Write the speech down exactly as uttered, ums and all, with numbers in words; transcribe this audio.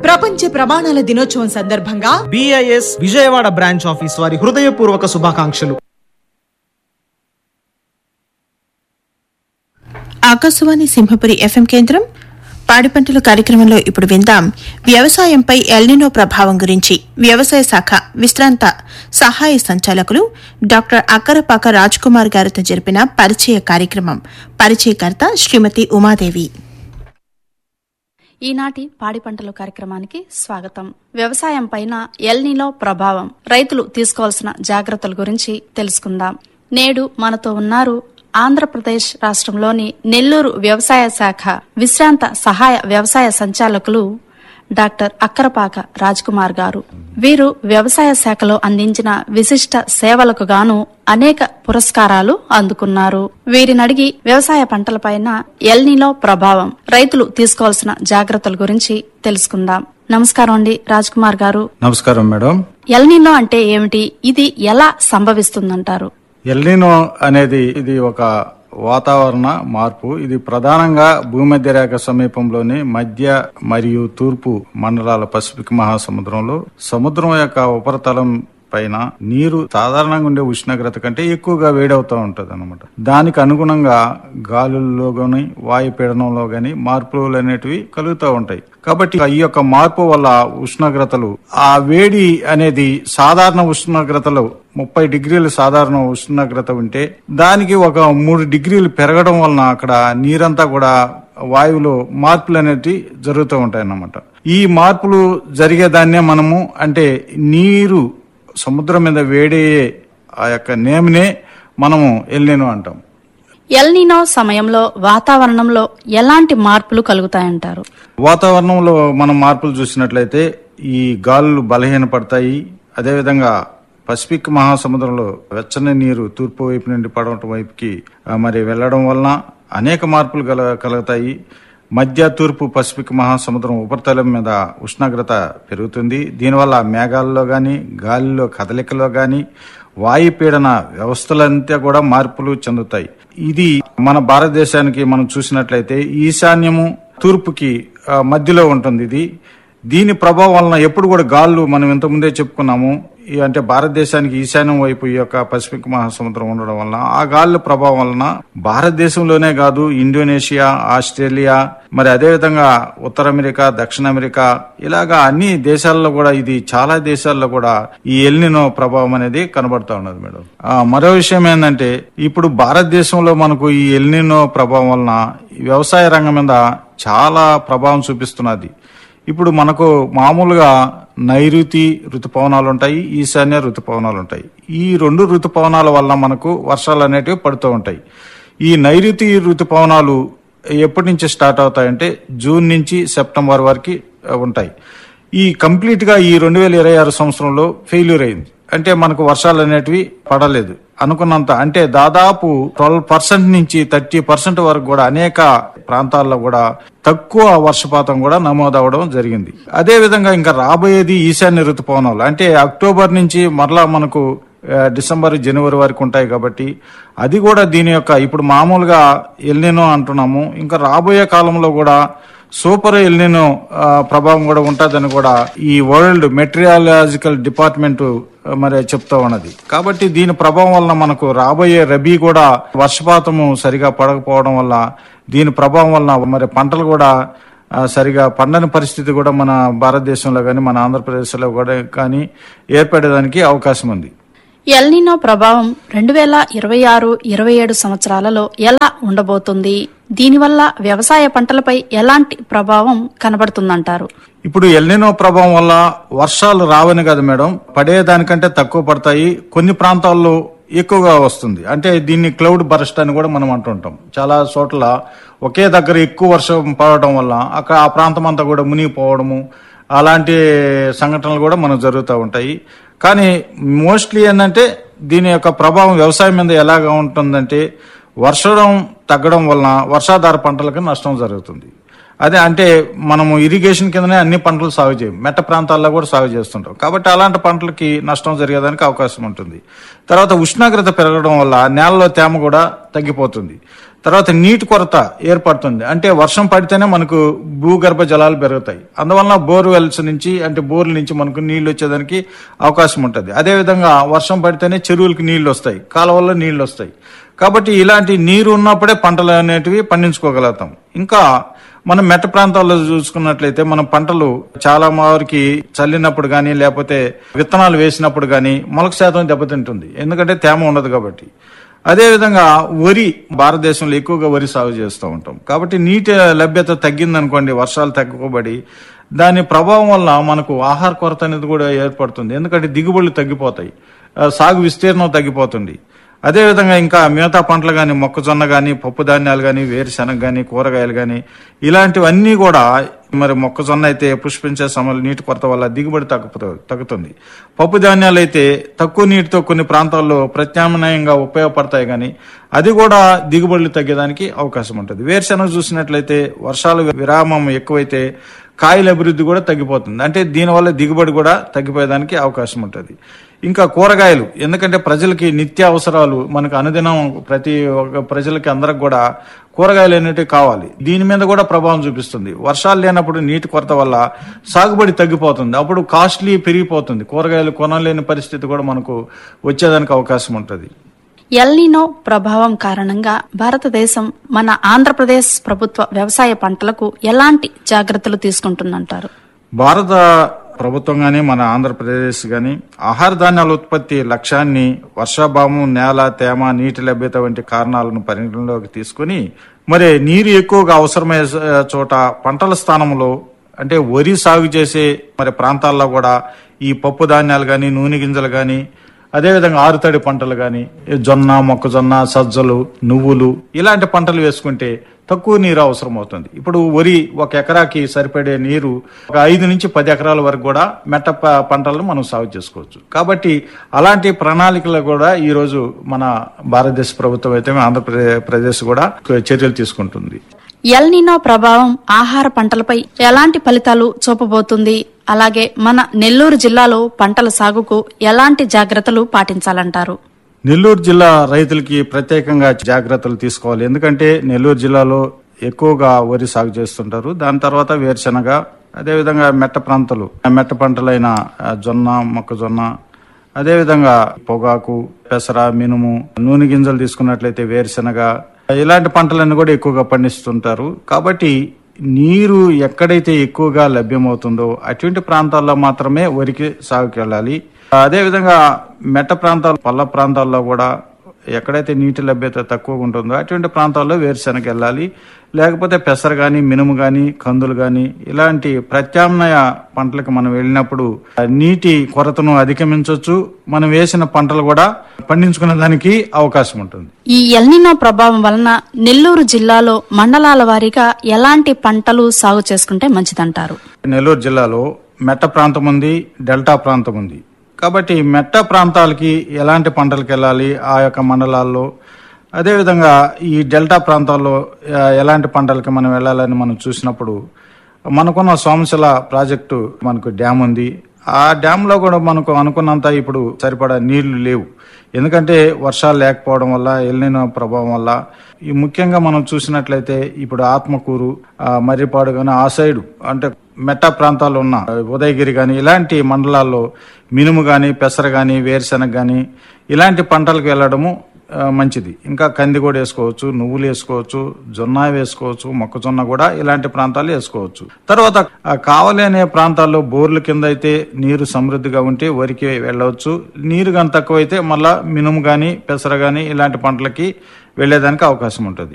ప్రపంచ ప్రమాణాల దినోత్సవం సందర్భంగా బిఐఎస్ విజయవాడ బ్రాంచ్ ఆఫీస్ వారి హృదయపూర్వక శుభాకాంక్షలు. ఆకాశవాణి సింహపురి ఎఫ్ఎం కేంద్రం పాడి పంటల కార్యక్రమంలో ఇప్పుడు విందాం వ్యవసాయంపై ఎల్నినో ప్రభావం గురించి వ్యవసాయ శాఖ విశ్రాంత సహాయ సంచాలకులు డాక్టర్ అక్కరపాక రాజ్ కుమార్ గారితో జరిపిన పరిచయ కార్యక్రమం. పరిచయకర్త శ్రీమతి ఉమాదేవి. ఈనాటి పాడి పంటల కార్యక్రమానికి స్వాగతం. వ్యవసాయం పైన ఎల్నినో ప్రభావం, రైతులు తీసుకోవాల్సిన జాగ్రత్తల గురించి తెలుసుకుందాం. నేడు మనతో ఉన్నారు ఆంధ్రప్రదేశ్ రాష్ట్రంలోని నెల్లూరు వ్యవసాయ శాఖ విశ్రాంత సహాయ వ్యవసాయ సంచాలకులు డాక్టర్ అక్కరపాక రాజ్ కుమార్ గారు. వీరు వ్యవసాయ శాఖలో అందించిన విశిష్ట సేవలకు గాను అనేక పురస్కారాలు అందుకున్నారు. వీరిని అడిగి వ్యవసాయ పంటలపైన ఎల్నినో ప్రభావం, రైతులు తీసుకోవాల్సిన జాగ్రత్తల గురించి తెలుసుకుందాం. నమస్కారం అండి రాజ్ కుమార్ గారు. నమస్కారం మేడం. ఎల్నినో అంటే ఏమిటి? ఇది ఎలా సంభవిస్తుందంటారు? ఎల్నినో అనేది ఇది ఒక వాతావరణ మార్పు. ఇది ప్రధానంగా భూమధ్య రేఖ సమీపంలోని మధ్య మరియు తూర్పు మండలాల పసిఫిక్ మహాసముద్రంలో సముద్రం యొక్క ఉపరితలం పైన నీరు సాధారణంగా ఉండే ఉష్ణోగ్రత కంటే ఎక్కువగా వేడవుతూ ఉంటది అనమాట. దానికి అనుగుణంగా గాలుల్లో గాని వాయుపీడనంలో గాని మార్పులు అనేటివి కలుగుతూ ఉంటాయి. కాబట్టి ఈ యొక్క మార్పు వల్ల ఉష్ణోగ్రతలు, ఆ వేడి అనేది సాధారణ ఉష్ణోగ్రతలు ముప్పై డిగ్రీలు సాధారణ ఉష్ణోగ్రత ఉంటే దానికి ఒక మూడు డిగ్రీలు పెరగడం వలన అక్కడ నీరంతా కూడా వాయువులో మార్పులు అనేవి జరుగుతూ ఉంటాయి అన్నమాట. ఈ మార్పులు జరిగేదాన్నే మనము అంటే నీరు సముద్రం మీద వేడయ్యే ఆ యొక్క నేమినే మనము ఎల్నినో అంటాం. ఎల్నినో సమయంలో వాతావరణంలో ఎలాంటి మార్పులు కలుగుతాయంటారు? వాతావరణంలో మనం మార్పులు చూసినట్లయితే ఈ గాలులు బలహీనపడతాయి. అదేవిధంగా పసిఫిక్ మహాసముద్రంలో వెచ్చని నీరు తూర్పు వైపు నుండి పడవటం వైపుకి మరి వెళ్లడం వలన అనేక మార్పులు కల కలుగుతాయి. మధ్య తూర్పు పసిఫిక్ మహాసముద్రం ఉపరితలం మీద ఉష్ణోగ్రత పెరుగుతుంది. దీనివల్ల మేఘాల్లో గాని గాలిలో కదలికలో గాని వాయుపీడన వ్యవస్థలంతా కూడా మార్పులు చెందుతాయి. ఇది మన భారతదేశానికి మనం చూసినట్లయితే ఈశాన్యము తూర్పుకి మధ్యలో ఉంటుంది. ఇది దీని ప్రభావం వలన ఎప్పుడు కూడా గాళ్ళు మనం ఇంతకుముందే చెప్పుకున్నాము, అంటే భారతదేశానికి ఈశాన్యం వైపు ఈ యొక్క పసిఫిక్ మహాసముద్రం ఉండడం వలన ఆ గాలుల ప్రభావం వలన భారతదేశంలోనే కాదు ఇండోనేషియా, ఆస్ట్రేలియా, మరి అదేవిధంగా ఉత్తర అమెరికా, దక్షిణ అమెరికా, ఇలాగా అన్ని దేశాల్లో కూడా ఇది చాలా దేశాల్లో కూడా ఈ ఎల్నినో ప్రభావం అనేది కనబడుతూ ఉన్నది మేడం. మరో విషయం ఏంటంటే ఇప్పుడు భారతదేశంలో మనకు ఈ ఎల్నినో ప్రభావం వలన వ్యవసాయ రంగం మీద చాలా ప్రభావం చూపిస్తున్నది. ఇప్పుడు మనకు మామూలుగా నైరుతి రుతుపవనాలు ఉంటాయి, ఈశాన్య రుతుపవనాలు ఉంటాయి. ఈ రెండు రుతుపవనాల వల్ల మనకు వర్షాలు అనేటివి పడుతూ ఉంటాయి. ఈ నైరుతి రుతుపవనాలు ఎప్పటి నుంచి స్టార్ట్ అవుతాయంటే జూన్ నుంచి సెప్టెంబర్ వరకు ఉంటాయి. ఈ కంప్లీట్ గా ఈ రెండు వేల ఇరవై ఆరు సంవత్సరంలో ఫెయిల్యూర్ అయింది. అంటే మనకు వర్షాలు అనేటివి పడలేదు అనుకున్నంత. అంటే దాదాపు ట్వెల్వ్ పర్సెంట్ నుంచి థర్టీ పర్సెంట్ వరకు కూడా అనేక ప్రాంతాల్లో కూడా తక్కువ వర్షపాతం కూడా నమోదవడం జరిగింది. అదే విధంగా ఇంకా రాబోయేది ఈశాన్య ఋతుపవనాలు, అంటే అక్టోబర్ నుంచి మరలా మనకు డిసెంబర్ జనవరి వరకు ఉంటాయి. కాబట్టి అది కూడా దీని యొక్క ఇప్పుడు మామూలుగా ఎల్నినో అంటున్నాము, ఇంకా రాబోయే కాలంలో కూడా సూపర్ ఎల్నినో ప్రభావం కూడా ఉంటుందని కూడా ఈ వరల్డ్ మెటీరియాలజికల్ డిపార్ట్మెంట్ మరి చెప్తా ఉన్నది. కాబట్టి దీని ప్రభావం వల్ల మనకు రాబోయే రబీ కూడా వర్షపాతము సరిగా పడకపోవడం వల్ల దీని ప్రభావం వల్ల మరి పంటలు కూడా సరిగా పండని పరిస్థితి కూడా మన భారతదేశంలో కానీ మన ఆంధ్రప్రదేశ్లో కూడా కానీ ఏర్పడేదానికి అవకాశం ఉంది. ఎల్నినో ప్రభావం రెండు వేల ఇరవై ఆరు ఇరవై ఏడు సంవత్సరాలలో ఎలా ఉండబోతుంది? దీనివల్ల వ్యవసాయ పంటలపై ఎలాంటి ప్రభావం కనబడుతుందంటారు? ఇప్పుడు ఎల్నినో ప్రభావం వల్ల వర్షాలు రావని కాదు మేడం, పడేదానికంటే తక్కువ పడతాయి. కొన్ని ప్రాంతాల్లో ఎక్కువగా వస్తుంది. అంటే దీన్ని క్లౌడ్ బరస్ట్ అని కూడా మనం అంటుంటాం. చాలా చోట్ల ఒకే దగ్గర ఎక్కువ వర్షం పడటం వల్ల అక్కడ ఆ ప్రాంతం అంతా కూడా మునిగిపోవడము, అలాంటి సంఘటనలు కూడా మనకు జరుగుతూ ఉంటాయి. కానీ మోస్ట్లీ ఏంటంటే దీని యొక్క ప్రభావం వ్యవసాయం మీద ఎలాగా ఉంటుందంటే వర్షం తగ్గడం వలన వర్షాధార పంటలకు నష్టం జరుగుతుంది. అదే అంటే మనము ఇరిగేషన్ కిందనే అన్ని పంటలు సాగు చేయం, మెట్ట ప్రాంతాల్లో కూడా సాగు చేస్తుంటాం. కాబట్టి అలాంటి పంటలకి నష్టం జరిగేదానికి అవకాశం ఉంటుంది. తర్వాత ఉష్ణోగ్రత పెరగడం వల్ల నేలలో తేమ కూడా తగ్గిపోతుంది. తర్వాత నీటి కొరత ఏర్పడుతుంది. అంటే వర్షం పడితేనే మనకు భూగర్భ జలాలు పెరుగుతాయి. అందువలన బోర్ వెల్స్ నుంచి అంటే బోర్ల నుంచి మనకు నీళ్లు వచ్చేదానికి అవకాశం ఉంటుంది. అదేవిధంగా వర్షం పడితేనే చెరువులకు నీళ్లు వస్తాయి, కాలువల్లో నీళ్లు వస్తాయి. కాబట్టి ఇలాంటి నీరు ఉన్నప్పుడే పంటలు అనేటివి పండించుకోగలుగుతాం. ఇంకా మనం మెట్ట ప్రాంతాల్లో చూసుకున్నట్లయితే మనం పంటలు చాలా వరకు చల్లినప్పుడు కానీ లేకపోతే విత్తనాలు వేసినప్పుడు కానీ మొలక శాతం దెబ్బతింటుంది, ఎందుకంటే తేమ ఉండదు కాబట్టి. అదేవిధంగా వరి భారతదేశంలో ఎక్కువగా వరి సాగు చేస్తూ ఉంటాం. కాబట్టి నీటి లభ్యత తగ్గిందనుకోండి, వర్షాలు తగ్గుకోబడి దాని ప్రభావం వల్ల మనకు ఆహార కొరత అనేది కూడా ఏర్పడుతుంది. ఎందుకంటే దిగుబడులు తగ్గిపోతాయి, సాగు విస్తీర్ణం తగ్గిపోతుంది. అదేవిధంగా ఇంకా మిగతా పంటలు కానీ మొక్కజొన్న కానీ పప్పు ధాన్యాలు కానీ వేరుశెనగ కానీ కూరగాయలు కానీ ఇలాంటివన్నీ కూడా మరి మొక్కజొన్న అయితే పుష్పించే సమయంలో నీటి కొరత వల్ల దిగుబడి తగ్గు తగ్గుతుంది. పప్పు ధాన్యాలు అయితే తక్కువ నీటితో కొన్ని ప్రాంతాల్లో ప్రత్యామ్నాయంగా ఉపయోగపడతాయి, కానీ అది కూడా దిగుబడులు తగ్గేదానికి అవకాశం ఉంటుంది. వేరుశెనగ చూసినట్లయితే వర్షాలు విరామం ఎక్కువైతే కాయల అభివృద్ధి కూడా తగ్గిపోతుంది, అంటే దీనివల్ల దిగుబడి కూడా తగ్గిపోయేదానికి అవకాశం ఉంటుంది. ఇంకా కూరగాయలు, ఎందుకంటే ప్రజలకి నిత్య అవసరాలు మనకు అనుదినం ప్రతి ఒక్క ప్రజలకి అందరికి కూడా కూరగాయలు అనేటివి కావాలి. దీని మీద కూడా ప్రభావం చూపిస్తుంది. వర్షాలు లేనప్పుడు నీటి కొరత వల్ల సాగుబడి తగ్గిపోతుంది, అప్పుడు కాస్ట్లీ పెరిగిపోతుంది, కూరగాయలు కొనలేని పరిస్థితి కూడా మనకు వచ్చేదానికి అవకాశం ఉంటుంది. ఎల్నినో ప్రభావం కారణంగా భారతదేశం మన ఆంధ్రప్రదేశ్ ప్రభుత్వ వ్యవసాయ పంటలకు ఎలాంటి జాగ్రత్తలు తీసుకుంటుందంటారు? భారత ప్రభుత్వం గానీ మన ఆంధ్రప్రదేశ్ గానీ ఆహార ధాన్యాల ఉత్పత్తి లక్ష్యాన్ని వర్షాభావం, నేల తేమ, నీటి లభ్యత వంటి కారణాలను పరిగణలోకి తీసుకుని మరి నీరు ఎక్కువగా అవసరమయ్యే చోట పంటల స్థానంలో అంటే వరి సాగు చేసే మరి ప్రాంతాల్లో కూడా ఈ పప్పు ధాన్యాలు గాని, నూనె గింజలు గాని, అదేవిధంగా ఆరుతడి పంటలు గాని జొన్న, మొక్కజొన్న, సజ్జలు, నువ్వులు ఇలాంటి పంటలు వేసుకుంటే తక్కువ నీరు అవసరం అవుతుంది. ఇప్పుడు వరి ఒక ఎకరాకి సరిపడే నీరు ఒక ఐదు నుంచి పది ఎకరాల వరకు కూడా మెట్ట పంటలను మనం సాగు చేసుకోవచ్చు. కాబట్టి అలాంటి ప్రణాళికలు కూడా ఈ రోజు మన భారతదేశ ప్రభుత్వం అయితే ఆంధ్రప్రదేశ్ కూడా చర్యలు తీసుకుంటుంది. ఎల్నినో ప్రభావం ఆహార పంటలపై ఎలాంటి ఫలితాలు చూపబోతుంది? అలాగే మన నెల్లూరు జిల్లాలో పంటల సాగుకు ఎలాంటి జాగ్రత్తలు పాటించాలంటారు? నెల్లూరు జిల్లా రైతులకి ప్రత్యేకంగా జాగ్రత్తలు తీసుకోవాలి. ఎందుకంటే నెల్లూరు జిల్లాలో ఎక్కువగా వరి సాగు చేస్తుంటారు, దాని తర్వాత వేరుశెనగ, అదేవిధంగా మెట్ట ప్రాంతాలు మెట్ట పంటలైన జొన్న, మొక్కజొన్న, అదేవిధంగా పొగాకు, పెసర, మినుము, నూనె గింజలు తీసుకున్నట్లయితే వేరుశెనగ, ఇలాంటి పంటలన్నీ కూడా ఎక్కువగా పండిస్తుంటారు. కాబట్టి నీరు ఎక్కడైతే ఎక్కువగా లభ్యమవుతుందో అటువంటి ప్రాంతాల్లో మాత్రమే వరికి సాగుకి వెళ్ళాలి. అదేవిధంగా మెట్ట ప్రాంతాలు, పల్ల ప్రాంతాల్లో కూడా ఎక్కడైతే నీటి లభ్యత తక్కువగా ఉంటుందో అటువంటి ప్రాంతాల్లో వేరుశెనగ వెళ్ళాలి. లేకపోతే పెసర గాని, మినుము గాని, కందులు గాని ఇలాంటి ప్రత్యామ్నాయ పంటలకు మనం వెళ్ళినప్పుడు నీటి కొరతను అధిగమించవచ్చు, మనం వేసిన పంటలు కూడా పండించుకునే దానికి అవకాశం ఉంటుంది. ఈ ఎల్నినో ప్రభావం వలన నెల్లూరు జిల్లాలో మండలాల వారీగా ఎలాంటి పంటలు సాగు చేసుకుంటే మంచిదంటారు? నెల్లూరు జిల్లాలో మెట్ట ప్రాంతం ఉంది, డెల్టా ప్రాంతం ఉంది. కాబట్టి మెట్ట ప్రాంతాలకి ఎలాంటి పంటలకు వెళ్ళాలి ఆ యొక్క మండలాల్లో, అదేవిధంగా ఈ డెల్టా ప్రాంతాల్లో ఎలాంటి పంటలకి మనం వెళ్ళాలని మనం చూసినప్పుడు మనకున్న సోమశిల ప్రాజెక్టు మనకు డ్యామ్ ఉంది. ఆ డ్యామ్ లో కూడా మనకు అనుకున్నంత ఇప్పుడు సరిపడా నీళ్లు లేవు, ఎందుకంటే వర్షాలు లేకపోవడం వల్ల, ఎల్నినో ప్రభావం వల్ల. ఈ ముఖ్యంగా మనం చూసినట్లయితే ఇప్పుడు ఆత్మకూరు, మర్రిపాడు గాని ఆ సైడు అంటే మెట్ట ప్రాంతాల్లో ఉన్న ఉదయగిరి గాని ఇలాంటి మండలాల్లో మినుము గాని, పెసర గాని, వేరుశెనగ గాని ఇలాంటి పంటలకు వెళ్ళడము మంచిది. ఇంకా కంది కూడా వేసుకోవచ్చు, నువ్వులు వేసుకోవచ్చు, జొన్న వేసుకోవచ్చు, మొక్కజొన్న కూడా ఇలాంటి ప్రాంతాలు వేసుకోవచ్చు. తర్వాత కావలి అనే ప్రాంతాల్లో బోర్ల కింద అయితే నీరు సమృద్ధిగా ఉంటే వరికి వెళ్ళవచ్చు. నీరు కానీ తక్కువైతే మళ్ళా మినుము గాని, పెసర గాని ఇలాంటి పంటలకి వెళ్లేదానికి అవకాశం ఉంటుంది.